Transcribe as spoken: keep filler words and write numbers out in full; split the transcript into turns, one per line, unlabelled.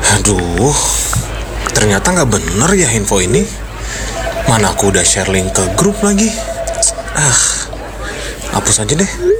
Aduh, ternyata nggak bener ya info ini. Mana aku udah share link ke grup lagi. Ah, hapus aja deh.